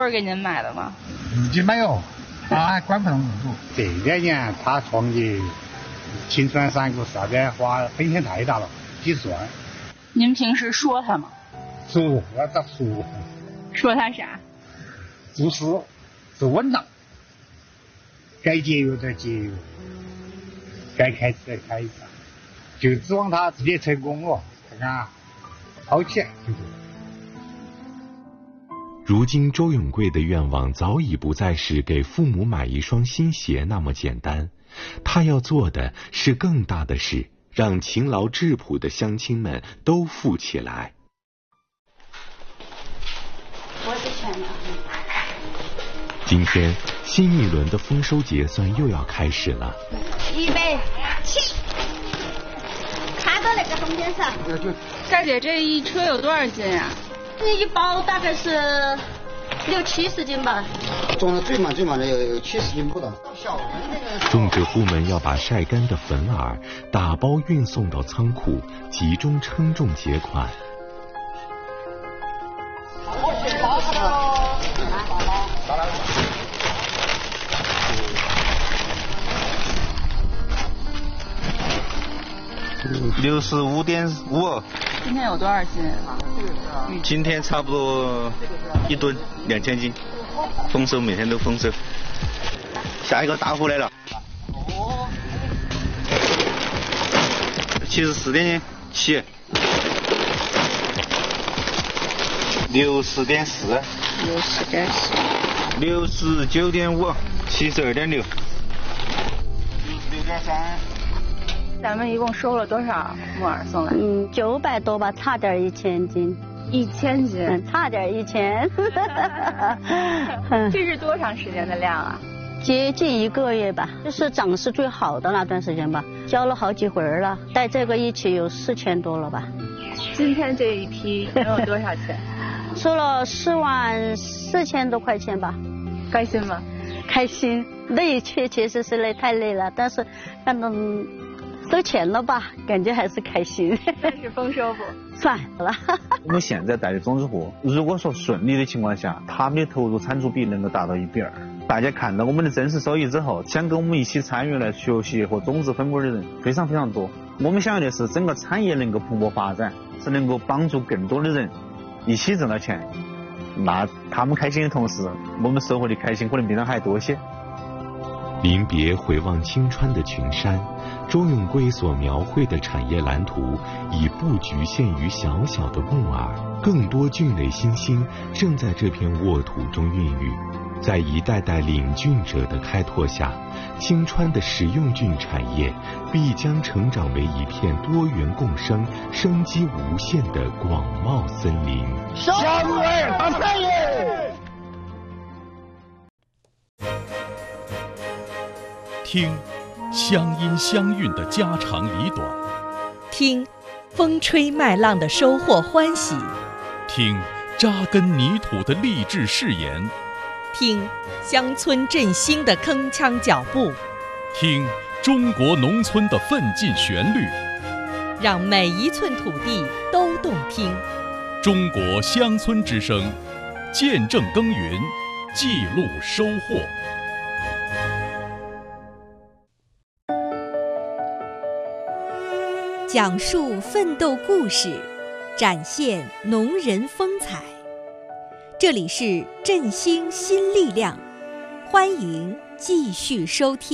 不是给您买的吗？ 已经没有，他管不动入住。 这2年他创业，青川3个啥子花风险太大了，几十万。 您平时说他吗？ 说，要咋说？ 说他啥？ 做事是稳当，该节约就节约，该开车开一下，就指望他自己成功了，看看好起来就对。 如今周永贵的愿望早已不再是给父母买一双新鞋那么简单，他要做的是更大的事，让勤劳质朴的乡亲们都富起来。今天新一轮的丰收结算又要开始了。 预备起，看到那个中间上。 大姐，这一车有多少斤啊？ 一包大概是60-70斤吧。 种的最慢的有70斤不到。 种植户们要把晒干的粉饵打包运送到仓库，集中称重结款。 65.5。 今天有多少斤？ 今天差不多1吨2000斤，丰收，每天都丰收。下一个大货来了，74.7，60.4，60.4，69.5，72.6，6.3。 咱们一共收了多少木耳送来 ？900多吧，差点1000斤。 1000斤， 差点1000。 这是多长时间的量啊？ 接近1个月吧，就是长势最好的那段时间吧，交了好几回了，带这个一起有4000多了吧。 今天这一批能有多少钱？ 收了44000多块钱吧。 开心吗？ 开心，累确实是累，太累了，但是看到收钱了吧，感觉还是开心。 算是丰收不？ 算了。 我们现在带的种子户，如果说顺利的情况下，他们的投入产出比能够达到1比2。大家看到我们的真实收益之后，想跟我们一起参与来学习和种子分布的人非常非常多。我们想要的是整个产业能够蓬勃发展，是能够帮助更多的人一起挣到钱。那他们开心的同时，我们收获的开心可能比他还多些。 临别回望青川的群山，周永贵所描绘的产业蓝图已不局限于小小的木耳，更多菌类新星正在这片沃土中孕育。在一代代领菌者的开拓下，青川的食用菌产业必将成长为一片多元共生、生机无限的广袤森林。 香味大产业。 听乡音乡韵的家长里短， 听风吹麦浪的收获欢喜， 听扎根泥土的励志誓言， 听乡村振兴的铿锵脚步， 听中国农村的奋进旋律， 让每一寸土地都动听。 中国乡村之声，见证耕耘，记录收获。 讲述奋斗故事，展现农人风采。这里是振兴新力量，欢迎继续收听。